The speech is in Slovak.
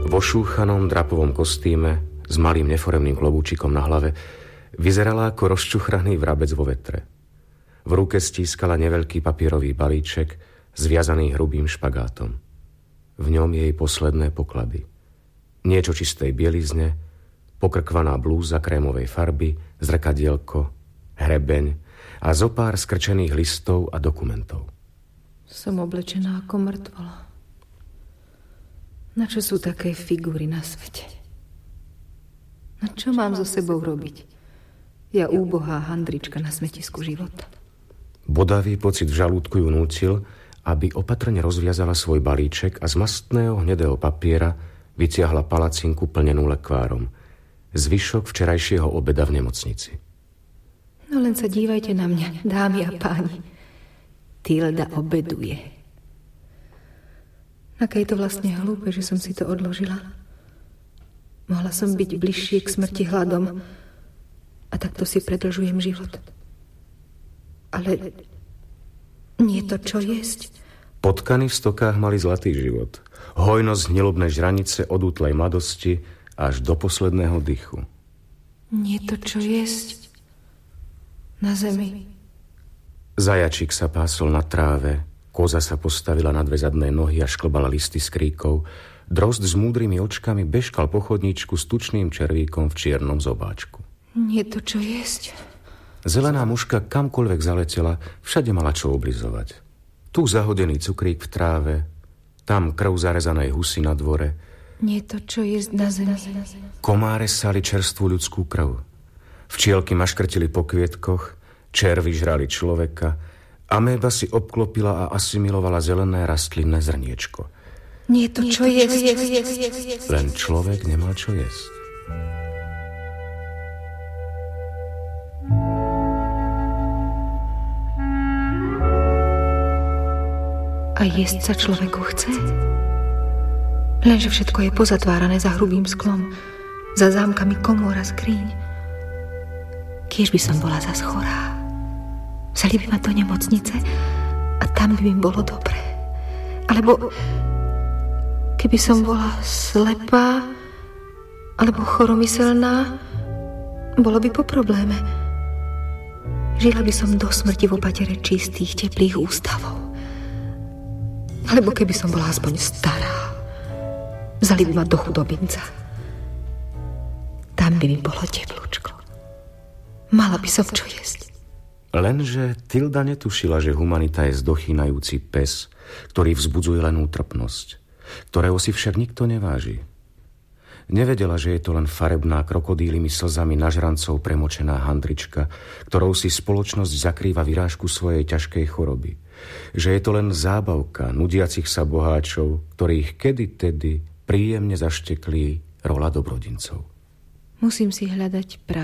V ošúchanom drapovom kostýme s malým neforemným klobúčikom na hlave vyzerala ako rozčuchraný vrabec vo vetre. V ruke stískala neveľký papierový balíček zviazaný hrubým špagátom. V ňom jej posledné poklady. Niečo čistej bielizne, pokrkvaná blúza krémovej farby, zrkadielko, hrebeň a zopár skrčených listov a dokumentov. Som oblečená ako mŕtvola. Na čo sú také figúry na svete? Na čo mám so sebou robiť? Ja úbohá handrička na smetisku života. Bodavý pocit v žalúdku ju nútil, aby opatrne rozviazala svoj balíček a z mastného hnedého papiera vytiahla palacinku plnenú lekvárom. Zvyšok včerajšieho obeda v nemocnici. No len sa dívajte na mňa, dámy a páni. Tilda obeduje. Aké je to vlastne hlúpe, že som si to odložila. Mohla som byť bližšie k smrti hladom a takto si predlžujem život. Ale nie to, čo jesť. Potkany v stokách mali zlatý život. Hojnosť hnilobnej žranice od útlej mladosti až do posledného dychu. Nie to, čo jesť. Na zemi. Zajačík sa pásol na tráve, koza sa postavila na dve zadné nohy a šklbala listy s kríkou. Drozd s múdrymi očkami bežkal po chodníčku s tučným červíkom v čiernom zobáčku. Nie to, čo jesť. Zelená muška kamkoľvek zaletela, všade mala čo oblizovať. Tu zahodený cukrík v tráve, tam krv zarezanej husy na dvore. Nie to, čo jesť na zemi. Komáre sali čerstvú ľudskú krv. Včielky maškrtili po kvietkoch, červy žrali človeka, améba si obklopila a asimilovala zelené rastlinné zrniečko. Nie to, čo jesť. Len človek nemal čo jesť. A jesť sa človeku chce? Lenže všetko je pozatvárané za hrubým sklom, za zámkami komôr a skríň. Kiež by som bola zas chorá. Vzali by ma do nemocnice a tam by mi bolo dobre. Alebo keby som bola slepá alebo choromyselná, bolo by po probléme. Žila by som do smrti v opatere čistých, teplých ústavov. Alebo keby som bola aspoň stará, vzali by ma do chudobinca. Tam by mi bolo teplúčko. Mala by som čo jesť. Lenže Tilda netušila, že humanita je zdochýnajúci pes, ktorý vzbudzuje len útrpnosť, ktorého si však nikto neváži. Nevedela, že je to len farebná krokodílymi slzami nažrancov premočená handrička, ktorou si spoločnosť zakrýva vyrážku svojej ťažkej choroby. Že je to len zábavka nudiacich sa boháčov, ktorých kedy-tedy príjemne zašteklí rola dobrodincov. Musím si hľadať